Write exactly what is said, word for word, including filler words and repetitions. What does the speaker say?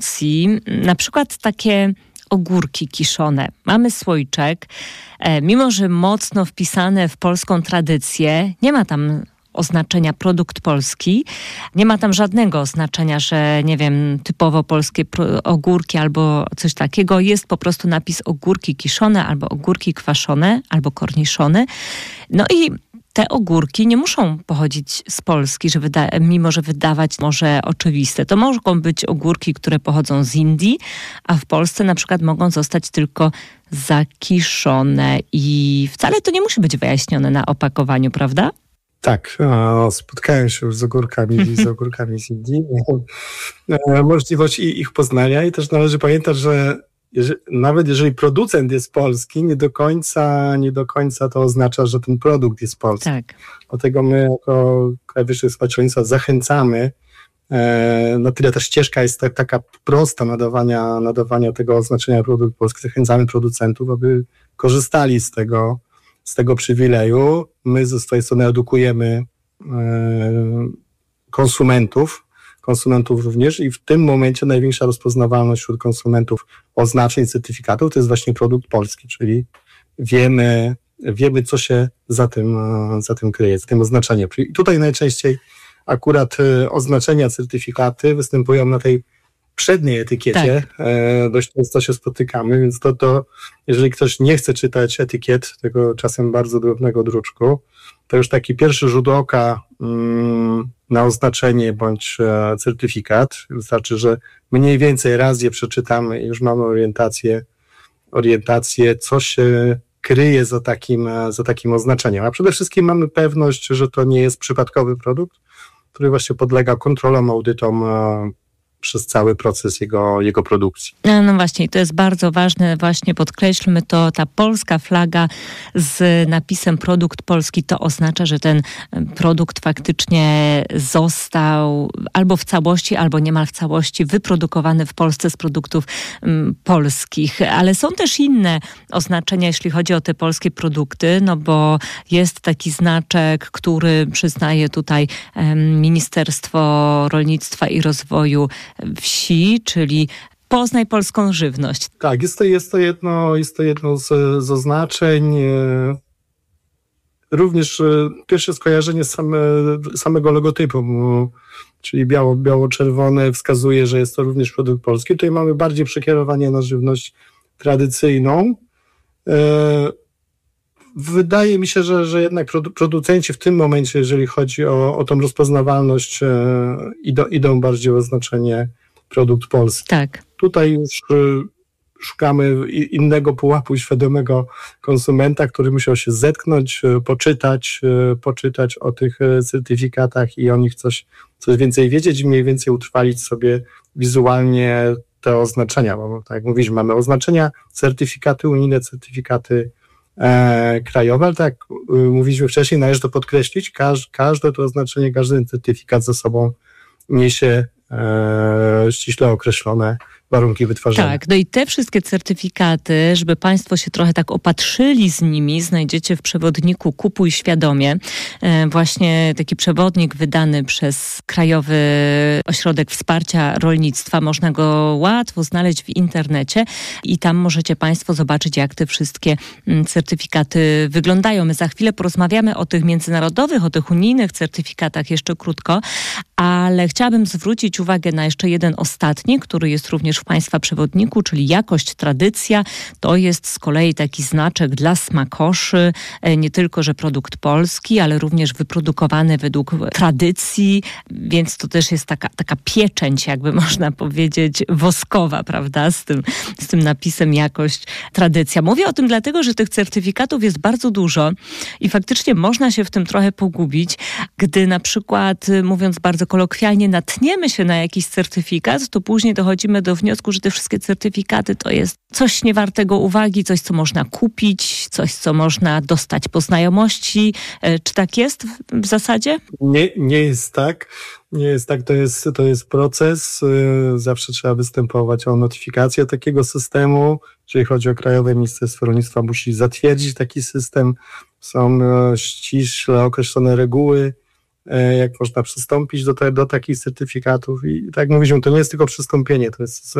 Rosji na przykład takie ogórki kiszone. Mamy słoiczek, e, mimo że mocno wpisane w polską tradycję, nie ma tam oznaczenia produkt polski, nie ma tam żadnego oznaczenia, że nie wiem, typowo polskie pro- ogórki albo coś takiego. Jest po prostu napis ogórki kiszone albo ogórki kwaszone albo korniszone. No i te ogórki nie muszą pochodzić z Polski, że wyda- mimo że wydawać może oczywiste. To mogą być ogórki, które pochodzą z Indii, a w Polsce na przykład mogą zostać tylko zakiszone i wcale to nie musi być wyjaśnione na opakowaniu, prawda? Tak, o, spotkałem się już z ogórkami, z ogórkami z Indii. Możliwość ich poznania i też należy pamiętać, że jeżeli, nawet jeżeli producent jest polski, nie do końca, nie do końca to oznacza, że ten produkt jest polski. Tak. Dlatego my jako Kraj Wyższej Izby Rolnictwa zachęcamy, e, na tyle ta ścieżka jest tak, taka prosta nadawania, nadawania tego oznaczenia produkt polski, zachęcamy producentów, aby korzystali z tego, z tego przywileju. My ze swojej strony edukujemy e, konsumentów, konsumentów również i w tym momencie największa rozpoznawalność wśród konsumentów oznaczeń, certyfikatów to jest właśnie produkt polski, czyli wiemy, wiemy co się za tym, za tym kryje, za tym oznaczeniem. I tutaj najczęściej akurat oznaczenia, certyfikaty występują na tej przedniej etykiecie, tak. e, dość często się spotykamy, więc to, to jeżeli ktoś nie chce czytać etykiet, tego czasem bardzo drobnego druczku, to już taki pierwszy rzut oka mm, na oznaczenie bądź e, certyfikat. Wystarczy, że mniej więcej raz je przeczytamy i już mamy orientację, orientację, co się kryje za takim, za takim oznaczeniem. A przede wszystkim mamy pewność, że to nie jest przypadkowy produkt, który właśnie podlega kontrolom, audytom e, przez cały proces jego, jego produkcji. No, no właśnie, to jest bardzo ważne, właśnie podkreślmy to, ta polska flaga z napisem produkt polski, to oznacza, że ten produkt faktycznie został albo w całości, albo niemal w całości wyprodukowany w Polsce z produktów um, polskich. Ale są też inne oznaczenia, jeśli chodzi o te polskie produkty, no bo jest taki znaczek, który przyznaje tutaj um, Ministerstwo Rolnictwa i Rozwoju Wsi, czyli poznaj polską żywność. Tak, jest to, jest to jedno, jest to jedno z, z oznaczeń. Również pierwsze skojarzenie same, samego logotypu, czyli biało, biało-czerwone, wskazuje, że jest to również produkt polski. Tutaj mamy bardziej przekierowanie na żywność tradycyjną. Wydaje mi się, że, że jednak producenci w tym momencie, jeżeli chodzi o, o tą rozpoznawalność, idą, idą bardziej w oznaczenie produkt polski. Tak. Tutaj już szukamy innego pułapu świadomego konsumenta, który musiał się zetknąć, poczytać, poczytać o tych certyfikatach i o nich coś, coś więcej wiedzieć i mniej więcej utrwalić sobie wizualnie te oznaczenia. Bo tak jak mówiliśmy, mamy oznaczenia, certyfikaty unijne, certyfikaty e, krajowe, ale tak jak mówiliśmy wcześniej, należy to podkreślić, każ, każde to oznaczenie, każdy certyfikat ze sobą niesie e, ściśle określone warunki wytwarzania. Tak, no i te wszystkie certyfikaty, żeby Państwo się trochę tak opatrzyli z nimi, znajdziecie w przewodniku Kupuj Świadomie. Właśnie taki przewodnik wydany przez Krajowy Ośrodek Wsparcia Rolnictwa. Można go łatwo znaleźć w internecie i tam możecie Państwo zobaczyć, jak te wszystkie certyfikaty wyglądają. My za chwilę porozmawiamy o tych międzynarodowych, o tych unijnych certyfikatach jeszcze krótko, ale chciałabym zwrócić uwagę na jeszcze jeden ostatni, który jest również w Państwa przewodniku, czyli jakość, tradycja. To jest z kolei taki znaczek dla smakoszy, nie tylko, że produkt polski, ale również wyprodukowany według tradycji, więc to też jest taka, taka pieczęć, jakby można powiedzieć, woskowa, prawda, z tym, z tym napisem jakość, tradycja. Mówię o tym dlatego, że tych certyfikatów jest bardzo dużo i faktycznie można się w tym trochę pogubić, gdy na przykład, mówiąc bardzo kolokwialnie, natniemy się na jakiś certyfikat, to później dochodzimy do wniosku, że te wszystkie certyfikaty to jest coś niewartego uwagi, coś, co można kupić, coś, co można dostać po znajomości. Czy tak jest w zasadzie? Nie, nie jest tak. Nie jest tak. To jest, to jest proces. Zawsze trzeba występować o notyfikację takiego systemu. Jeżeli chodzi o Krajowe Ministerstwo Rolnictwa, musi zatwierdzić taki system. Są ściśle określone reguły jak można przystąpić do, te, do takich certyfikatów i tak jak mówiliśmy, to nie jest tylko przystąpienie, to jest